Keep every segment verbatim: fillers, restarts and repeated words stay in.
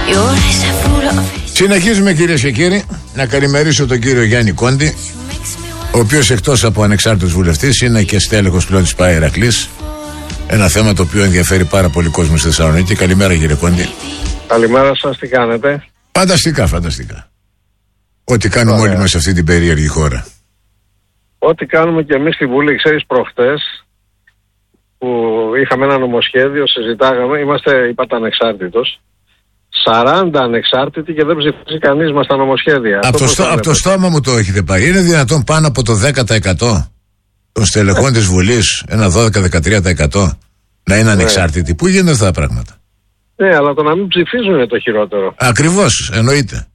Συνεχίζουμε, κυρίες και κύριοι. Να καλημερίσω τον κύριο Γιάννη Κόντι, ο οποίος εκτός από ανεξάρτητος βουλευτής είναι και στέλεχος πλέον της ΠΑΕ Ηρακλής. Ένα θέμα το οποίο ενδιαφέρει πάρα πολύ κόσμο στη Θεσσαλονίκη. Καλημέρα, κύριε Κόντι. Καλημέρα σας, τι κάνετε? Φανταστικά, φανταστικά. Ό,τι κάνουμε Ωραία. όλοι μας σε αυτή την περίεργη χώρα. Ό,τι κάνουμε και εμείς στη Βουλή. Ξέρεις, προχτές που είχαμε ένα νομοσχέδιο, συζητάγαμε, είμαστε, είπατε, ανεξάρτητος. σαράντα ανεξάρτητοι και δεν ψηφίζει κανείς μας τα νομοσχέδια. Από το, στο, το στόμα μου το έχετε πάει. Είναι δυνατόν πάνω από το δέκα τοις εκατό των στελεχών yeah. της Βουλής, ένα δώδεκα με δεκατρία τοις εκατό, να είναι ανεξάρτητοι? Yeah. Πού γίνονται αυτά τα πράγματα? Ναι, αλλά το να μην ψηφίζουν είναι το χειρότερο. Ακριβώς, εννοείται.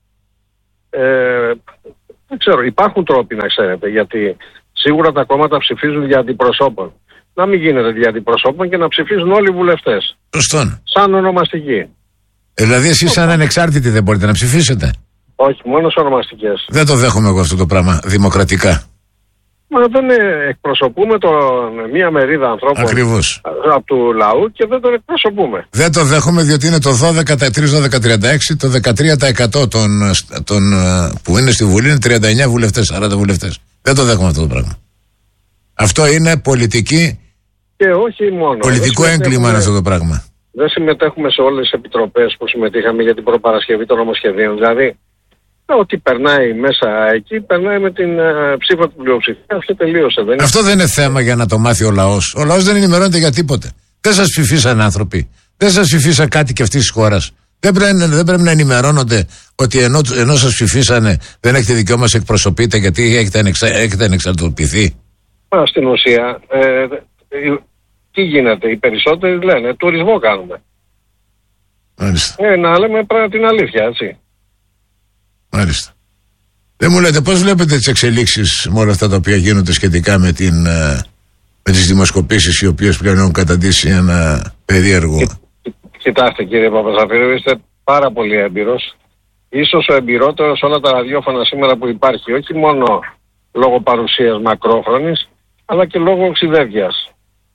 Ε, δεν ξέρω, υπάρχουν τρόποι, να ξέρετε, γιατί σίγουρα τα κόμματα ψηφίζουν για αντιπροσώπων. Να μην γίνεται για αντιπροσώπων και να ψηφίζουν όλοι οι βουλευτές. Σωστόν. Σαν ονομαστική. Ε, δηλαδή εσείς σαν ανεξάρτητοι δεν μπορείτε να ψηφίσετε? Όχι, μόνο σε ονομαστικές. Δεν το δέχομαι εγώ αυτό το πράγμα, δημοκρατικά. Μα δεν εκπροσωπούμε τον, μία μερίδα ανθρώπων. Ακριβώς. Από του λαού και δεν τον εκπροσωπούμε. Δεν το δέχομαι, διότι είναι το δώδεκα τριάντα τρία δώδεκα τριάντα έξι, το δεκατρία τοις εκατό των, των, που είναι στη Βουλή είναι τριάντα εννέα βουλευτές, σαράντα βουλευτές. Δεν το δέχομαι αυτό το πράγμα. Αυτό είναι πολιτική. Και όχι μόνο. Πολιτικό έγκλημα είναι αυτό το πράγμα. Δεν συμμετέχουμε σε όλες τις επιτροπές που συμμετείχαμε για την προπαρασκευή των νομοσχεδίων. Δηλαδή, ό,τι περνάει μέσα εκεί, περνάει με την uh, ψήφα του πλειοψηφία και τελείωσε. Δεν Αυτό είναι... δεν είναι θέμα για να το μάθει ο λαός. Ο λαός δεν ενημερώνεται για τίποτε. Δεν σας ψηφίσαν άνθρωποι. Δεν σας ψηφίσαν κάτι και αυτής της χώρας. Δεν πρέπει, δεν πρέπει να ενημερώνονται ότι ενώ, ενώ σας ψηφίσανε δεν έχετε δικαίωμα να εκπροσωπείτε γιατί έχετε, ανεξα, έχετε ανεξαρτητοποιηθεί. Μα στην ουσία. Ε, Τι γίνεται, οι περισσότεροι λένε τουρισμό κάνουμε. Μάλιστα. Ε, να λέμε πράγμα την αλήθεια, έτσι. Μάλιστα. Δεν μου λέτε πώς βλέπετε τις εξελίξεις με όλα αυτά τα οποία γίνονται σχετικά με, την, με τις δημοσκοπήσεις οι οποίες πλέον έχουν καταντήσει ένα περίεργο. Κι, κοιτάξτε, κύριε Παπαζαφίρου, είστε πάρα πολύ έμπειρος. Ίσως ο εμπειρότερος όλα τα ραδιόφωνα σήμερα που υπάρχει, όχι μόνο λόγω παρουσίας μακρόχρονης, αλλά και λόγω οξυδέρκειας.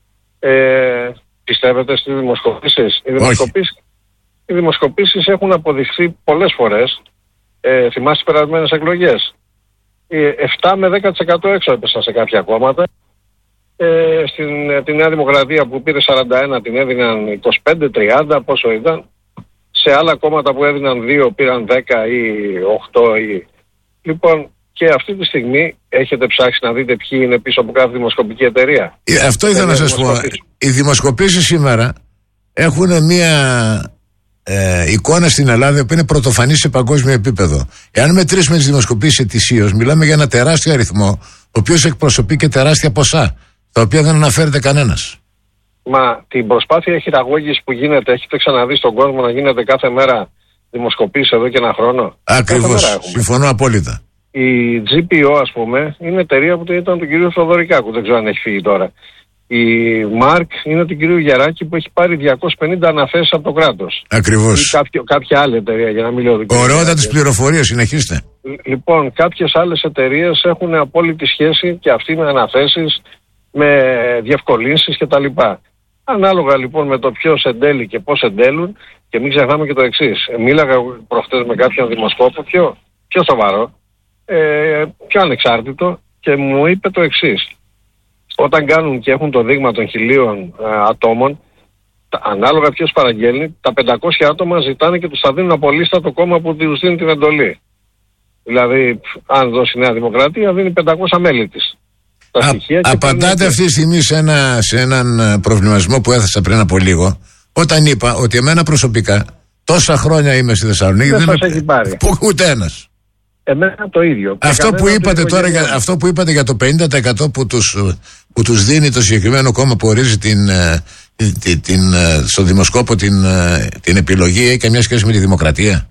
Ε, πιστεύετε στις δημοσκοπήσεις? Οι δημοσκοπήσεις, οι δημοσκοπήσεις έχουν αποδειχθεί πολλές φορές. Ε, θυμάστε τις περασμένες εκλογές. Ε, επτά με δέκα τοις εκατό έξω έπεσαν σε κάποια κόμματα. Ε, στην τη Νέα Δημοκρατία που πήρε σαράντα ένα την έδιναν είκοσι πέντε τριάντα, πόσο ήταν. Σε άλλα κόμματα που έδιναν δύο πήραν δέκα ή οκτώ. Ή... Λοιπόν, και αυτή τη στιγμή έχετε ψάξει να δείτε ποιοι είναι πίσω από κάθε δημοσκοπική εταιρεία? Ε, αυτό ήθελα να σας πω. Οι δημοσκοπήσεις σήμερα έχουν μια ε, εικόνα στην Ελλάδα που είναι πρωτοφανή σε παγκόσμιο επίπεδο. Εάν μετρήσουμε τις δημοσκοπήσεις ετησίως, μιλάμε για ένα τεράστιο αριθμό, ο οποίος εκπροσωπεί και τεράστια ποσά, τα οποία δεν αναφέρεται κανένας. Μα την προσπάθεια χειραγώγησης που γίνεται, έχετε ξαναδεί στον κόσμο να γίνεται κάθε μέρα δημοσκοπήσεις εδώ και ένα χρόνο? Ακριβώς, συμφωνώ απόλυτα. Η τζι πι ο, ας πούμε, είναι εταιρεία που ήταν του κυρίου Θοδωρικάκου, δεν ξέρω αν έχει φύγει τώρα. Η Μάρκ είναι του κυρίου Γεράκη που έχει πάρει διακόσιες πενήντα αναθέσεις από το κράτος. Ακριβώς. Ή κάποιο, κάποια άλλη εταιρεία, για να μην λέω. Ωραιότατες πληροφορίες, συνεχίστε. Λοιπόν, κάποιες άλλες εταιρείες έχουν απόλυτη σχέση και αυτοί με αναθέσεις, με διευκολύνσεις κτλ. Ανάλογα λοιπόν με το ποιος εντέλει και πώς εντέλουν, και μην ξεχνάμε και το εξής. Μίλαγα προχτές με κάποιον δημοσκόπο πιο, πιο σοβαρό. Ε, πιο ανεξάρτητο, και μου είπε το εξής. Όταν κάνουν και έχουν το δείγμα των χιλίων ε, ατόμων, τα, ανάλογα ποιος παραγγέλνει, τα πεντακόσια άτομα ζητάνε και τους θα δίνουν από λίστα το κόμμα που τους δίνει την εντολή. Δηλαδή, αν δώσει η Νέα Δημοκρατία, δίνει πεντακόσια μέλη της. Τα Α, στοιχεία απαντάτε και... αυτή τη στιγμή σε, ένα, σε έναν προβληματισμό που έθεσα πριν από λίγο, όταν είπα ότι εμένα προσωπικά τόσα χρόνια είμαι στη Θεσσαλονίκη, δεν, δεν σας έχει πάρει. Ούτε ένας. Εμένα το ίδιο. Αυτό που, είπατε τώρα, για, αυτό που είπατε για το πενήντα τοις εκατό που τους, που τους δίνει το συγκεκριμένο κόμμα που ορίζει την, την, την, στο δημοσκόπο την, την επιλογή, έχει καμιά σχέση με τη δημοκρατία?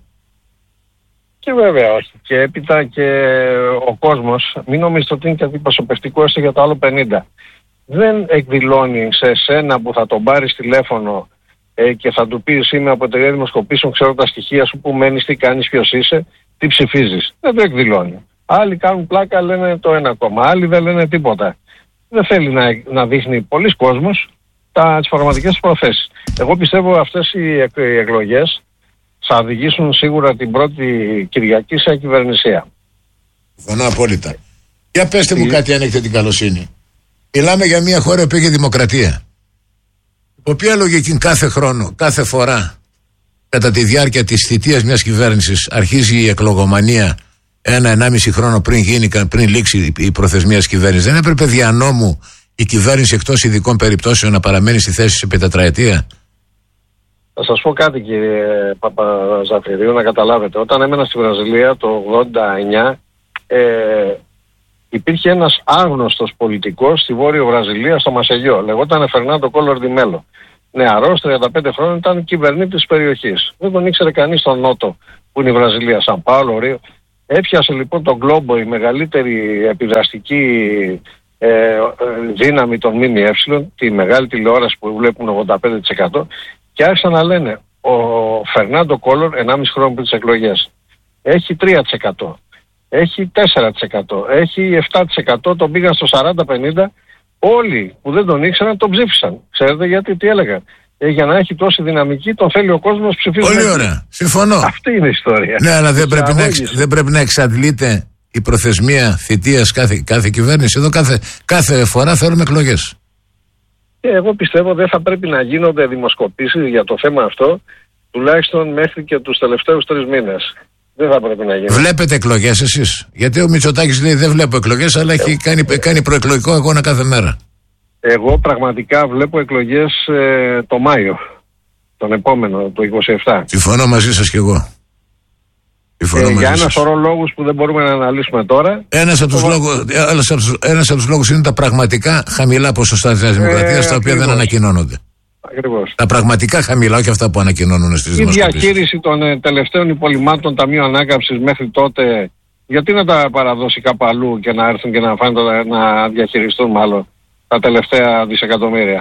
Και βέβαια όχι. Και έπειτα και ο κόσμος, μην νομίζετε ότι είναι και αντιπροσωπευτικό έστω για το άλλο πενήντα. Δεν εκδηλώνει σε εσένα που θα τον πάρεις τηλέφωνο ε, και θα του πεις είμαι από εταιρεία δημοσκοπήσεων, ξέρω τα στοιχεία σου, που μένεις, τι κάνεις, ποιος είσαι, τι ψηφίζεις. Δεν το εκδηλώνει. Άλλοι κάνουν πλάκα, λένε το ένα κόμμα. Άλλοι δεν λένε τίποτα. Δεν θέλει να, να δείχνει πολλοί κόσμος τις πραγματικές προθέσεις. Εγώ πιστεύω αυτές οι, εκ, οι εκλογές θα οδηγήσουν σίγουρα την πρώτη Κυριακή σε ακυβερνησία. Συμφωνώ απόλυτα. Για πέστε μου κάτι αν έχετε την καλοσύνη. Μιλάμε για μια χώρα που έχει δημοκρατία. Υπό ποια λογική κάθε χρόνο, κάθε φορά, κατά τη διάρκεια της θητείας μιας κυβέρνησης, αρχίζει η εκλογομανία ένα-ενάμιση χρόνο πριν, γίνει, πριν λήξει η προθεσμία της κυβέρνησης? Δεν έπρεπε δια νόμου η κυβέρνηση εκτός ειδικών περιπτώσεων να παραμένει στη θέση σε πεντατραετία? Θα σας πω κάτι, κύριε Παπαζαφυρίου, να καταλάβετε. Όταν έμενα στη Βραζιλία το ογδόντα εννιά, ε, υπήρχε ένας άγνωστος πολιτικός στη Βόρειο Βραζιλία, στο Μασεγιό. Λεγόταν Φερνάντο Κόλορ ντι Μέλο. Νεαρός, τριάντα πέντε χρόνων, ήταν κυβερνήτης της περιοχής. Δεν τον ήξερε κανείς στον Νότο, που είναι η Βραζιλία, Σαν Πάολο, Ρίο. Έπιασε λοιπόν τον Γκλόμπο, η μεγαλύτερη επιδραστική ε, ε, δύναμη των ΜΜΕ, τη μεγάλη τηλεόραση που βλέπουν ογδόντα πέντε τοις εκατό, και άρχισαν να λένε ο Φερνάντο Κόλορ, ενάμιση χρόνο πριν τις εκλογές, έχει τρία τοις εκατό, έχει τέσσερα τοις εκατό, έχει επτά τοις εκατό, τον πήγαν στο σαράντα πενήντα. Όλοι που δεν τον ήξεραν τον ψήφισαν. Ξέρετε γιατί, τι έλεγαν? Ε, για να έχει τόση δυναμική, τον θέλει ο κόσμος ψηφίσει. Πολύ ωραία. Συμφωνώ. Αυτή είναι η ιστορία. Ναι, αλλά δεν πρέπει, να, δεν πρέπει να εξαντλείται η προθεσμία θητείας κάθε, κάθε κυβέρνηση. Εδώ κάθε, κάθε φορά θέλουμε εκλογές. Και εγώ πιστεύω δεν θα πρέπει να γίνονται δημοσκοπήσεις για το θέμα αυτό, τουλάχιστον μέχρι και τους τελευταίους τρεις μήνες. Δεν θα πρέπει να γίνει. Βλέπετε εκλογές εσείς? Γιατί ο Μητσοτάκης λέει δεν βλέπω εκλογές, αλλά έχει κάνει, κάνει προεκλογικό αγώνα κάθε μέρα. Εγώ πραγματικά βλέπω εκλογές ε, το Μάιο, τον επόμενο, το είκοσι επτά. Συμφωνώ μαζί σας κι εγώ. Ε, για ένα σωρό λόγους που δεν μπορούμε να αναλύσουμε τώρα. Ένας από τους το... λόγους, ένας από τους λόγους είναι τα πραγματικά χαμηλά ποσοστά της Νέας Δημοκρατίας, ε, τα οποία δεν ανακοινώνονται. Ακριβώς. Τα πραγματικά χαμηλά, όχι αυτά που ανακοινώνουν στις δημοσκοπήσεις. Η διαχείριση των ε, τελευταίων υπολοιμάτων Ταμείου Ανάκαμψης μέχρι τότε, γιατί να τα παραδώσει κάπου αλλού και να έρθουν και να, φάνε, να διαχειριστούν μάλλον τα τελευταία δισεκατομμύρια?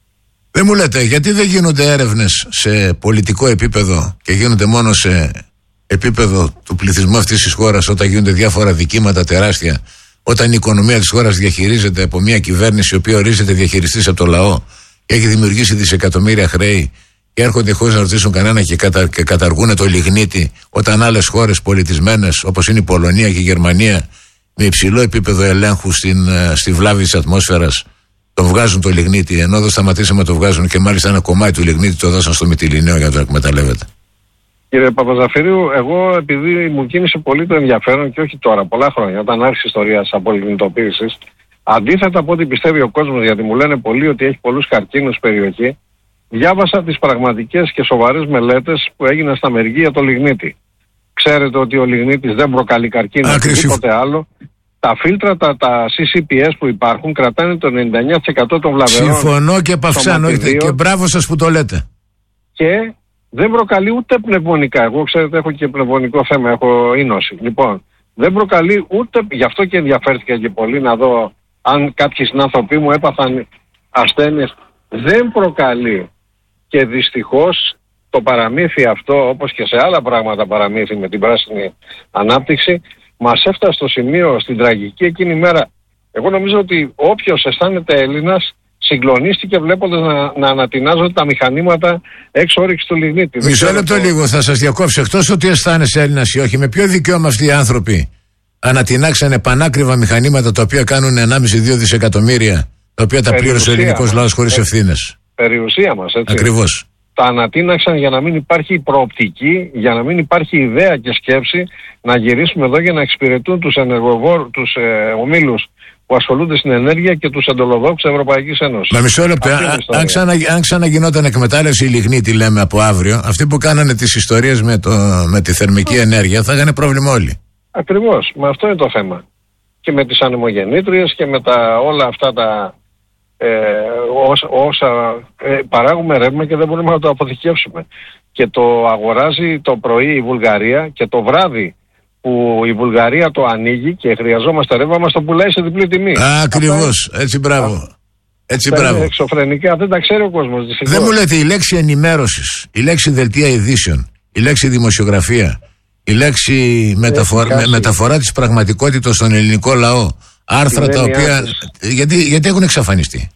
Δεν μου λέτε, γιατί δεν γίνονται έρευνες σε πολιτικό επίπεδο και γίνονται μόνο σε επίπεδο του πληθυσμού αυτής της χώρας, όταν γίνονται διάφορα δικήματα τεράστια, όταν η οικονομία της χώρας διαχειρίζεται από μια κυβέρνηση η οποία ορίζεται διαχειριστής από το λαό και έχει δημιουργήσει δισεκατομμύρια χρέη και έρχονται χωρίς να ρωτήσουν κανένα και, κατα, και καταργούν το λιγνίτη, όταν άλλες χώρες πολιτισμένες όπως είναι η Πολωνία και η Γερμανία με υψηλό επίπεδο ελέγχου στην, στη βλάβη της ατμόσφαιρας το βγάζουν το λιγνίτη, ενώ εδώ σταματήσαμε το βγάζουν και μάλιστα ένα κομμάτι του λιγνίτη το δώσαν στο Μυτιληναίο για να το εκμεταλλεύεται. Κύριε Παπαζαφυρίου, εγώ επειδή μου κίνησε πολύ το ενδιαφέρον και όχι τώρα, πολλά χρόνια, όταν άρχισε η ιστορία της απολιγνητοποίησης, αντίθετα από ό,τι πιστεύει ο κόσμος, γιατί μου λένε πολλοί ότι έχει πολλούς καρκίνους στην περιοχή, διάβασα τις πραγματικές και σοβαρές μελέτες που έγιναν στα Αμερική για το λιγνίτη. Ξέρετε ότι ο λιγνίτης δεν προκαλεί καρκίνο ή τίποτε άλλο. Τα φίλτρα, τα, τα σι σι πι ες που υπάρχουν κρατάνε το ενενήντα εννιά τοις εκατό των βλαβερών. Συμφωνώ και παυσάνω και μπράβο σας που το λέτε. Και δεν προκαλεί ούτε πνευμονικά. Εγώ ξέρετε έχω και πνευμονικό θέμα, έχω ίνωση. Λοιπόν, δεν προκαλεί ούτε, γι' αυτό και ενδιαφέρθηκα και πολύ να δω αν κάποιοι συνάνθρωποι μου έπαθαν ασθένειες. Δεν προκαλεί. Και δυστυχώς το παραμύθι αυτό, όπως και σε άλλα πράγματα παραμύθι με την πράσινη ανάπτυξη, μας έφτασε στο σημείο στην τραγική εκείνη μέρα. Εγώ νομίζω ότι όποιος αισθάνεται Έλληνας συγκλονίστηκε βλέποντας να, να ανατινάζονται τα μηχανήματα έξω όρυξη του λιγνίτη. Μισό λεπτό το... λίγο, θα σας διακόψω. Εκτός ότι αισθάνεσαι Έλληνας ή όχι, με ποιο δικαίωμα αυτοί οι άνθρωποι ανατινάξανε πανάκριβα μηχανήματα τα οποία κάνουν ενάμιση με δύο δισεκατομμύρια, τα οποία τα πλήρωσε ο ελληνικός λαός χωρίς ευθύνες? Περιουσία μας, έτσι. Ακριβώς. Τα ανατείναξαν για να μην υπάρχει προοπτική, για να μην υπάρχει ιδέα και σκέψη να γυρίσουμε εδώ για να εξυπηρετούν τους, ενεργοβόρ, τους ε, ομίλους που ασχολούνται στην ενέργεια και τους εντολοδόξους της Ευρωπαϊκής Ένωσης. Μα μισό λεπτό, αν, ξανα, αν ξαναγινόταν εκμετάλλευση λιγνίτη, λέμε από αύριο, αυτοί που κάνανε τις ιστορίες με, το, με τη θερμική ενέργεια θα είχαν πρόβλημα όλοι. Ακριβώς, με αυτό είναι το θέμα. Και με τις ανεμογεννήτριες και με τα, όλα αυτά τα ε, όσα, όσα ε, παράγουμε ρεύμα και δεν μπορούμε να το αποθηκεύσουμε. Και το αγοράζει το πρωί η Βουλγαρία και το βράδυ που η Βουλγαρία το ανοίγει και χρειαζόμαστε ρεύμα, μας το πουλάει σε διπλή τιμή. Ακριβώς, έτσι μπράβο. Έτσι μπράβο. Εξωφρενικά, δεν τα ξέρει ο κόσμος. Δυστυχώς. Δεν μου λέτε η λέξη ενημέρωσης, η λέξη δελτία ειδήσεων, η λέξη δημοσιογραφία, η λέξη μεταφορά, με, μεταφορά της πραγματικότητας στον ελληνικό λαό, άρθρα τα οποία. Γιατί, γιατί έχουν εξαφανιστεί?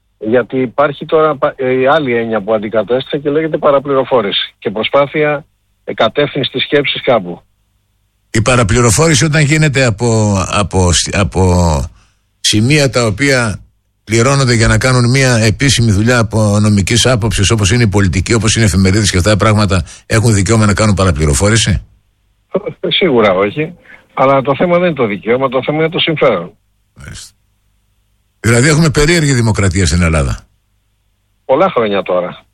Γιατί υπάρχει τώρα η άλλη έννοια που αντικατέστησε και λέγεται παραπληροφόρηση και προσπάθεια κατεύθυνση της σκέψης κάπου. Η παραπληροφόρηση όταν γίνεται από, από, από σημεία τα οποία πληρώνονται για να κάνουν μια επίσημη δουλειά από νομικής άποψης, όπως είναι η πολιτική, όπως είναι οι εφημερίδες και αυτά τα πράγματα, έχουν δικαίωμα να κάνουν παραπληροφόρηση? Σίγουρα όχι. Αλλά το θέμα δεν είναι το δικαίωμα, το θέμα είναι το συμφέρον. Μάλιστα. Δηλαδή έχουμε περίεργη δημοκρατία στην Ελλάδα. Πολλά χρόνια τώρα.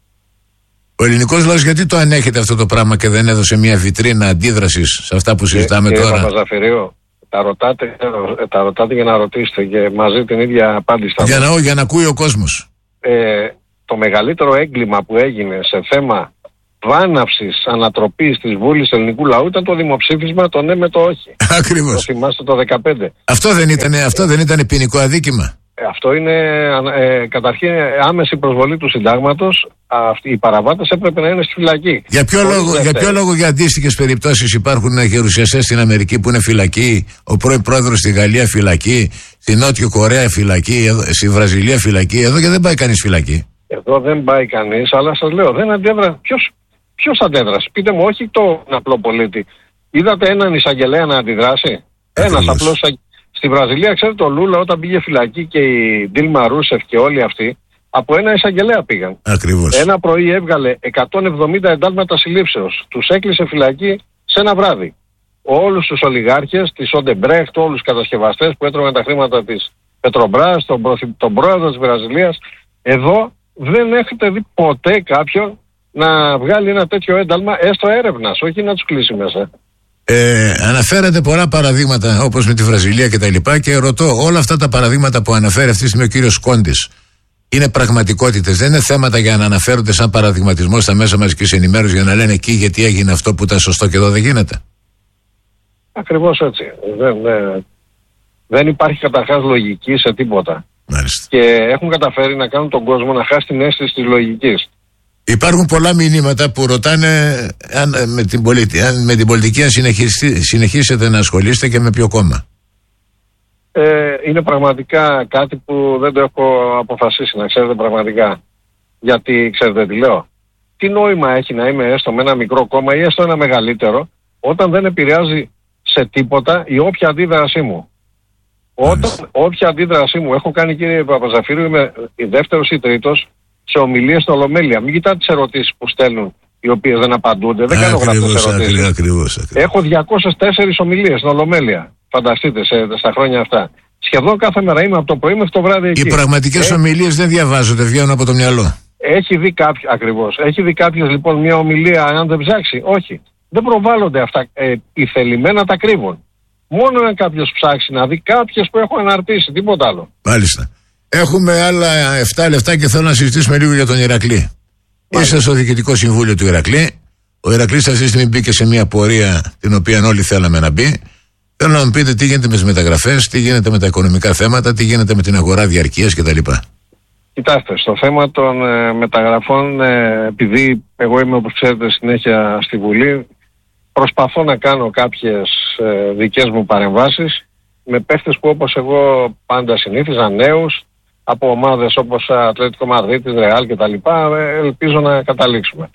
Ο ελληνικός λαός γιατί το ανέχεται αυτό το πράγμα και δεν έδωσε μια βιτρίνα αντίδρασης σε αυτά που συζητάμε και, τώρα? Κύριε Παπαζαφυρίου, τα ρωτάτε, τα ρωτάτε για να ρωτήσετε και μαζί την ίδια απάντηση. Για να, για να ακούει ο κόσμος. Ε, το μεγαλύτερο έγκλημα που έγινε σε θέμα βάναυσης, ανατροπής της Βούλης Ελληνικού Λαού ήταν το δημοψήφισμα το ναι με το όχι. Ακριβώς. Το θυμάστε το δεκαπέντε. Αυτό δεν ήταν, ε, αυτό δεν ήταν ποινικό αδίκημα? Ε, αυτό είναι ε, καταρχήν άμεση προσβολή του συντάγματος. Αυτοί οι παραβάτες έπρεπε να είναι στη φυλακή. Για ποιο, λόγο, για ποιο λόγο για αντίστοιχες περιπτώσεις υπάρχουν γερουσιαστές στην Αμερική που είναι φυλακοί, ο πρώην πρόεδρος στη Γαλλία φυλακή, στη Νότιο Κορέα φυλακή, στη Βραζιλία φυλακή, εδώ και δεν πάει κανείς φυλακή? Εδώ δεν πάει κανείς, αλλά σας λέω, δεν αντέδρασε. Ποιος, ποιος αντέδρασε? Πείτε μου, όχι το απλό πολίτη. Είδατε έναν εισαγγελέα να αντιδράσει? Ένας απλός. Στη Βραζιλία, ξέρετε, ο Λούλα όταν πήγε φυλακή και η Ντίλμα Ρούσεφ και όλοι αυτοί, από ένα εισαγγελέα πήγαν. Ακριβώς. Ένα πρωί έβγαλε εκατόν εβδομήντα εντάλματα συλλήψεως. Τους έκλεισε φυλακή σε ένα βράδυ. Όλους τους ολιγάρχες, της Οντεμπρέχτ, όλους τους κατασκευαστές που έτρωγαν τα χρήματα της Πετρομπράς, τον, τον πρόεδρο της Βραζιλίας. Εδώ δεν έχετε δει ποτέ κάποιον να βγάλει ένα τέτοιο ένταλμα, έστω έρευνας, όχι να τους κλείσει μέσα. Ε, αναφέρατε πολλά παραδείγματα όπως με τη Βραζιλία και τα λοιπά και ρωτώ, όλα αυτά τα παραδείγματα που αναφέρει αυτή τη στιγμή ο κύριος Κόντης είναι πραγματικότητες? Δεν είναι θέματα για να αναφέρονται σαν παραδειγματισμό στα μέσα μαζικής ενημέρωσης για να λένε εκεί γιατί έγινε αυτό που ήταν σωστό και εδώ δεν γίνεται? Ακριβώς έτσι. Δεν, δεν, δεν υπάρχει καταρχάς λογική σε τίποτα. Μάλιστα. Και έχουν καταφέρει να κάνουν τον κόσμο να χάσει την αίσθηση της λογικής. Υπάρχουν πολλά μηνύματα που ρωτάνε αν με την, πολιτι... αν με την πολιτική αν συνεχίσετε να ασχολείστε και με ποιο κόμμα. Ε, είναι πραγματικά κάτι που δεν το έχω αποφασίσει, να ξέρετε πραγματικά. Γιατί ξέρετε τι λέω? Τι νόημα έχει να είμαι έστω με ένα μικρό κόμμα ή έστω ένα μεγαλύτερο όταν δεν επηρεάζει σε τίποτα η όποια αντίδρασή μου? Όταν όποια αντίδρασή μου έχω κάνει, κύριε Παπαζαφύριου, είμαι δεύτερος ή τρίτος σε ομιλίες στο Ολομέλεια. Μην κοιτάτε τις ερωτήσεις που στέλνουν, οι οποίες δεν απαντούνται. Δεν κάνω γραπτές ερωτήσεις. Ακριβώς. Έχω διακόσιες τέσσερις ομιλίες στην Ολομέλεια. Φανταστείτε σε, στα χρόνια αυτά. Σχεδόν κάθε μέρα είμαι από το πρωί μέχρι το βράδυ εκεί. Οι πραγματικές ε... ομιλίες δεν διαβάζονται, βγαίνουν από το μυαλό. Έχει δει κάποιο, ακριβώς. Έχει δει κάποιος λοιπόν μια ομιλία, αν δεν ψάξει? Όχι. Δεν προβάλλονται αυτά. Ε, οι θελημένα τα κρύβουν. Μόνο αν κάποιος ψάξει να δει κάποιες που έχω αναρτήσει, τίποτα άλλο. Μάλιστα. Έχουμε άλλα επτά λεπτά και θέλω να συζητήσουμε λίγο για τον Ηρακλή. Είστε στο Διοικητικό Συμβούλιο του Ηρακλή. Ο Ηρακλής αυτή τη στιγμή μπήκε σε μια πορεία την οποία όλοι θέλαμε να μπει. Θέλω να μου πείτε τι γίνεται με τις μεταγραφές, τι γίνεται με τα οικονομικά θέματα, τι γίνεται με την αγορά διαρκείας κτλ. Κοιτάξτε, στο θέμα των ε, μεταγραφών, ε, επειδή εγώ είμαι, όπως ξέρετε, συνέχεια στη Βουλή, προσπαθώ να κάνω κάποιες ε, δικές μου παρεμβάσεις με παίχτες που, όπως εγώ πάντα συνήθιζα, νέους, από ομάδες όπως Ατλέτικο Μαδρίτης, Ρεάλ κτλ. Ελπίζω να καταλήξουμε.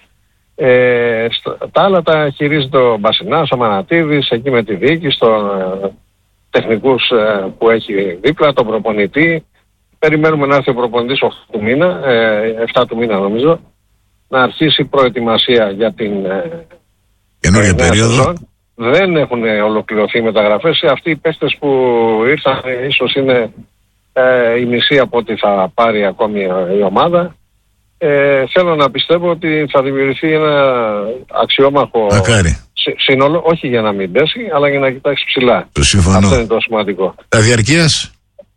Ε, στο, τα άλλα τα χειρίζεται ο Μπασινάς, ο Μανατίδης, εκεί με τη διοίκηση, των ε, τεχνικούς ε, που έχει δίπλα, τον προπονητή. Περιμένουμε να έρθει ο προπονητής οκτώ του μήνα, ε, επτά του μήνα νομίζω, να αρχίσει η προετοιμασία για την ε, καινούργια ε, περίοδο. Σεζόν. Δεν έχουν ολοκληρωθεί οι μεταγραφές. Αυτοί οι παίχτες που ήρθαν ίσως είναι ε, η μισή από ό,τι θα πάρει ακόμη η ομάδα. Ε, θέλω να πιστεύω ότι θα δημιουργηθεί ένα αξιόμαχο σύ, σύνολο, όχι για να μην πέσει, αλλά για να κοιτάξει ψηλά. Το συμφωνώ. Αυτό είναι το σημαντικό. Τα διαρκείας.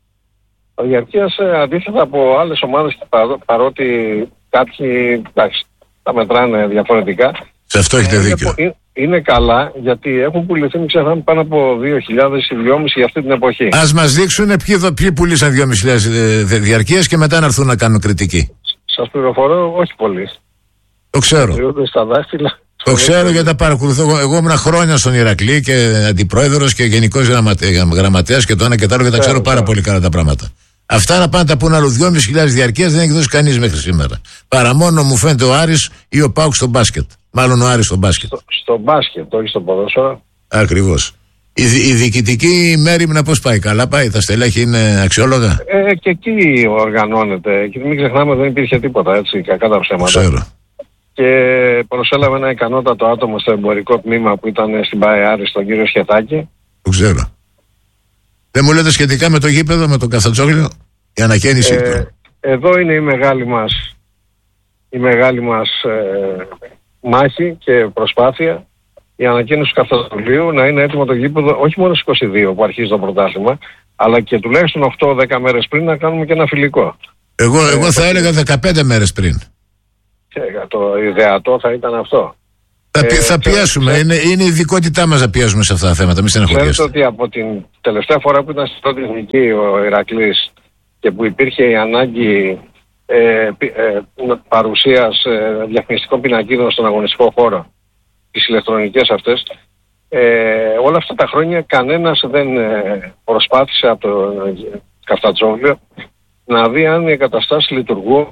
Τα διαρκείας, αντίθετα από άλλες ομάδες, παρό, παρότι κάποιοι εντάξει, τα μετράνε διαφορετικά. Σε αυτό έχετε ε, δίκιο. Είναι, είναι καλά, γιατί έχουν πουληθεί, μην ξεχνάμε, πάνω από δύο χιλιάδες ή δυόμισι για αυτή την εποχή. Ας μας δείξουν ποιοι, ποιοι πουλήσαν δυόμισι χιλιάδες διαρκείας και μετά να έρθουν να κάνουν κριτική. Σας πληροφορώ, όχι πολύ. Το ξέρω. Στα δάχτυλα. Το ξέρω γιατί τα παρακολουθώ. Εγώ ήμουν χρόνια στον Ηρακλή και αντιπρόεδρος και γενικός γραμματέας και το ένα και το άλλο και τα ξέρω πάρα πολύ καλά τα πράγματα. Αυτά να πάνε τα πούνε άλλο δυόμισι χιλιάδες διαρκείας δεν έχει δώσει κανείς μέχρι σήμερα. Παρά μόνο μου φαίνεται ο Άρης ή ο Πάουκ στο μπάσκετ. Μάλλον ο Άρης στο μπάσκετ. Στο, στο μπάσκετ, όχι στο ποδόσφαιρο. Ακριβώς. Η, η διοικητική μέριμνα πώς πάει? Καλά πάει? Τα στελέχη είναι αξιόλογα? Ε, και εκεί οργανώνεται. Και μην ξεχνάμε, δεν υπήρχε τίποτα, έτσι, κακά τα ψέματα. Ξέρω. Και προσέλαβε ένα ικανότατο άτομο στο εμπορικό τμήμα που ήταν στην ΠΑΕ Άρης, τον κύριο Σχετάκη. Το ξέρω. Δεν μου λέτε σχετικά με το γήπεδο, με τον Καφτατζόγλιο, η ανακαίνιση ε, του? Εδώ είναι η μεγάλη μας, η μεγάλη μας ε, μάχη και προσπάθεια. Η ανακαίνιση του Καφτατζογλίου να είναι έτοιμο το γήπεδο όχι μόνο στις είκοσι δύο που αρχίζει το πρωτάθλημα, αλλά και τουλάχιστον οκτώ δέκα μέρες πριν να κάνουμε και ένα φιλικό. Εγώ, εγώ θα έλεγα δεκαπέντε μέρες πριν. Και το ιδεατό θα ήταν αυτό. Θα, ε, θα πιέσουμε. Ξέ... Είναι, είναι η ειδικότητά μας να πιέσουμε σε αυτά τα θέματα. Μην στεναχωριέστε. Ξέρετε ότι από την τελευταία φορά που ήταν στην πρώτη εθνική ο Ηρακλής και που υπήρχε η ανάγκη ε, ε, παρουσίας ε, διαφημιστικών πινακίδων στον αγωνιστικό χώρο, τις ηλεκτρονικές αυτές, ε, όλα αυτά τα χρόνια κανένας δεν ε, προσπάθησε από το Καφτατζόγλιο να δει αν οι εγκαταστάσεις λειτουργούν.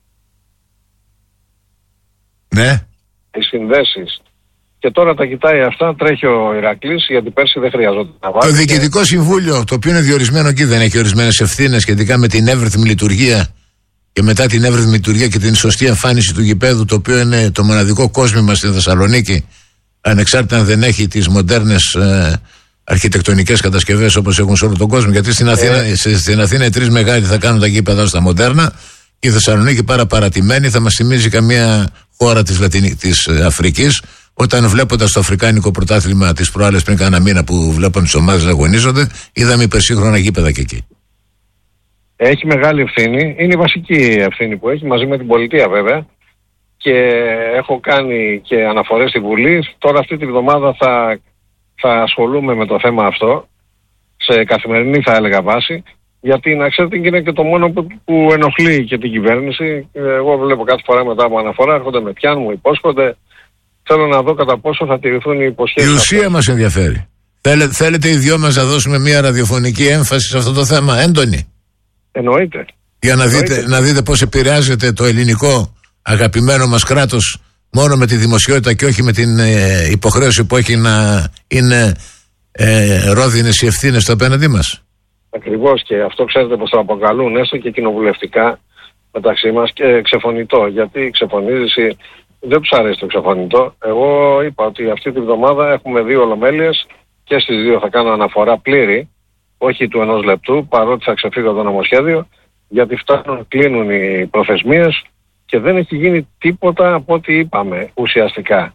Ναι. Οι συνδέσεις. Και τώρα τα κοιτάει αυτά, τρέχει ο Ηρακλής, γιατί πέρσι δεν χρειαζόταν να βάλει. Το Διοικητικό Συμβούλιο, το οποίο είναι διορισμένο εκεί, δεν έχει ορισμένες ευθύνες σχετικά με την εύρυθμη λειτουργία και μετά την εύρυθμη λειτουργία και την σωστή εμφάνιση του γηπέδου, το οποίο είναι το μοναδικό κόσμημα στη Θεσσαλονίκη, ανεξάρτητα αν δεν έχει τις μοντέρνες ε, αρχιτεκτονικές κατασκευές όπως έχουν σε όλο τον κόσμο. Γιατί στην Αθήνα, ε. στην Αθήνα οι τρεις μεγάλοι θα κάνουν τα γήπεδα στα μοντέρνα. Η Θεσσαλονίκη πάρα παρατημένη, θα μας θυμίζει καμία χώρα της, Λατινική, της Αφρικής, όταν βλέποντας το Αφρικάνικο πρωτάθλημα τις προάλλες πριν κάνα μήνα που βλέπαμε τις ομάδες να αγωνίζονται, είδαμε υπερσύγχρονα γήπεδα και εκεί. Έχει μεγάλη ευθύνη, είναι η βασική ευθύνη που έχει, μαζί με την πολιτεία βέβαια, και έχω κάνει και αναφορές στη Βουλή. Τώρα αυτή τη βδομάδα θα, θα ασχολούμαι με το θέμα αυτό, σε καθημερινή θα έλεγα βάση, γιατί να ξέρετε είναι και το μόνο που, που ενοχλεί και την κυβέρνηση. Εγώ βλέπω κάθε φορά μετά από αναφορά, έρχονται με πιάνουν, μου υπόσχονται. Θέλω να δω κατά πόσο θα τηρηθούν οι υποσχέσεις. Η ουσία αυτά μας ενδιαφέρει. Θέλε, θέλετε οι δυο μας να δώσουμε μια ραδιοφωνική έμφαση σε αυτό το θέμα, έντονη? Εννοείται. Για να Εννοείται. δείτε, να δείτε πώς επηρεάζεται το ελληνικό αγαπημένο μας κράτος μόνο με τη δημοσιότητα και όχι με την ε, υποχρέωση που έχει να είναι ε, ρόδινες οι ευθύνες στο απέναντί μας. Ακριβώς, και αυτό ξέρετε πως το αποκαλούν έστω και κοινοβουλευτικά μεταξύ μας και ξεφωνητό. Γιατί η ξεφωνίζηση δεν τους αρέσει το ξεφωνητό. Εγώ είπα ότι αυτή τη βδομάδα έχουμε δύο ολομέλειες και στις δύο θα κάνω αναφορά πλήρη, όχι του ενός λεπτού, παρότι θα ξεφύγω το νομοσχέδιο, γιατί φτάνουν, κλείνουν οι προθεσμίες και δεν έχει γίνει τίποτα από ό,τι είπαμε ουσιαστικά.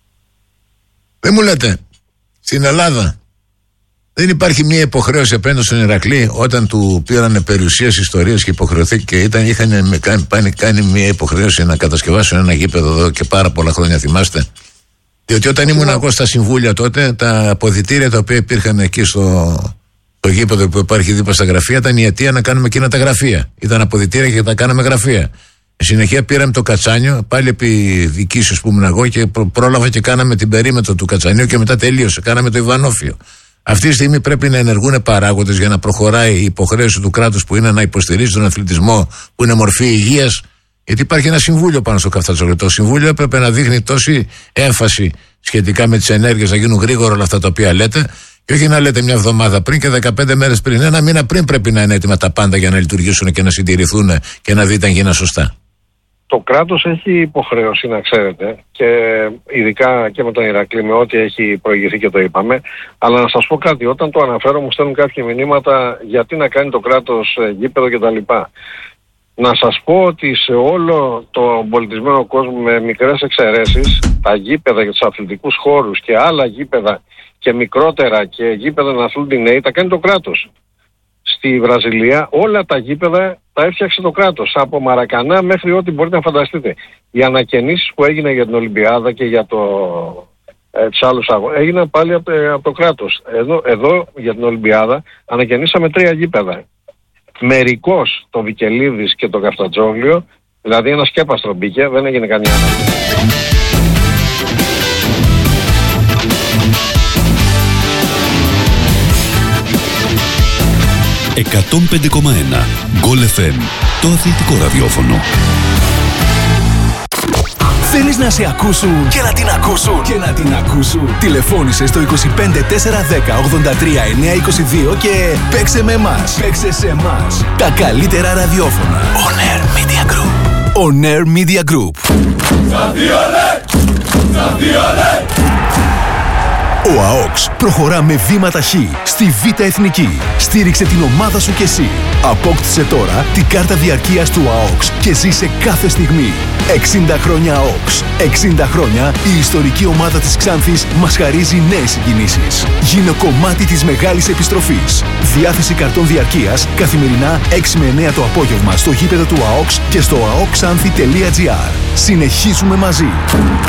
Δεν μου λέτε, στην Ελλάδα δεν υπάρχει μια υποχρέωση απέναντι στον Ηρακλή όταν του πήραν περιουσίες, ιστορίες και υποχρεωθεί και ήταν, είχαν κάνει, κάνει μια υποχρέωση να κατασκευάσουν ένα γήπεδο εδώ και πάρα πολλά χρόνια, θυμάστε? Διότι όταν ήμουν εγώ στα συμβούλια τότε, τα αποδυτήρια τα οποία υπήρχαν εκεί στο, στο γήπεδο που υπάρχει δίπλα στα γραφεία ήταν η αιτία να κάνουμε εκείνα τα γραφεία. Ήταν αποδυτήρια και τα κάναμε γραφεία. Στη συνεχεία πήραμε το Κατσάνιο, πάλι επί διοικήσεως που ήμουν εγώ, και προ, πρόλαβα και κάναμε την περίμετρο του Κατσανίου και μετά τελείωσε. Κάναμε το Ιβανόφιο. Αυτή τη στιγμή πρέπει να ενεργούν παράγοντες για να προχωράει η υποχρέωση του κράτους που είναι να υποστηρίζει τον αθλητισμό, που είναι μορφή υγείας. Γιατί υπάρχει ένα συμβούλιο πάνω στο Καφτατζόγλιο. Το συμβούλιο έπρεπε να δείχνει τόση έμφαση σχετικά με τις ενέργειες, να γίνουν γρήγορα όλα αυτά τα οποία λέτε, και όχι να λέτε μια εβδομάδα πριν και δεκαπέντε μέρες πριν. Ένα μήνα πριν πρέπει να είναι έτοιμα τα πάντα για να λειτουργήσουν και να συντηρηθούν και να δείτε αν γίνουν σωστά. Το κράτος έχει υποχρέωση, να ξέρετε, και ειδικά και με τον Ηρακλή, με ό,τι έχει προηγηθεί και το είπαμε. Αλλά να σας πω κάτι, όταν το αναφέρω μου στέλνουν κάποια μηνύματα γιατί να κάνει το κράτος γήπεδο κτλ. Να σας πω ότι σε όλο το πολιτισμένο κόσμο, με μικρές εξαιρέσεις, τα γήπεδα για τους αθλητικούς χώρους και άλλα γήπεδα και μικρότερα και γήπεδα να αθλούνται οι νέοι, τα κάνει το κράτος. Στη Βραζιλία όλα τα γήπεδα τα έφτιαξε το κράτος, από Μαρακανά μέχρι ό,τι μπορείτε να φανταστείτε. Οι ανακαινήσεις που έγιναν για την Ολυμπιάδα και για το, ε, τους άλλους αγώνες έγιναν πάλι από, ε, από το κράτος. Εδώ, εδώ για την Ολυμπιάδα ανακαινήσαμε τρία γήπεδα. Μερικώς το Βικελίδης και το Καφτατζόγλιο, δηλαδή ένα σκέπαστρο μπήκε, δεν έγινε καμία ανακαίνιση. εκατόν πέντε κόμμα ένα Γκολ εφ εμ, το αθλητικό ραδιόφωνο. Θέλεις να σε ακούσουν και να την ακούσουν και να την ακούσουν. Τηλεφώνησε στο είκοσι πέντε τετρακόσια δέκα ογδόντα τρία εννιακόσια είκοσι δύο και παίξε με εμάς. Παίξε σε εμάς. Τα καλύτερα ραδιόφωνα. On Air Media Group. On Air Media Group. Ο ΑΟΚΣ προχωρά με βήμα ταχύ στη Β' Εθνική. Στήριξε την ομάδα σου κι εσύ. Απόκτησε τώρα την κάρτα διαρκείας του ΑΟΚΣ και ζήσε κάθε στιγμή. εξήντα χρόνια ΑΟΚΣ. εξήντα χρόνια η ιστορική ομάδα της Ξάνθης μας χαρίζει νέες συγκινήσεις. Γίνε κομμάτι της μεγάλης επιστροφής. Διάθεση καρτών διαρκείας καθημερινά έξι με εννέα το απόγευμα στο γήπεδο του ΑΟΚΣ και στο αοκξάνθη τελεία τζι άρ. Συνεχίζουμε μαζί.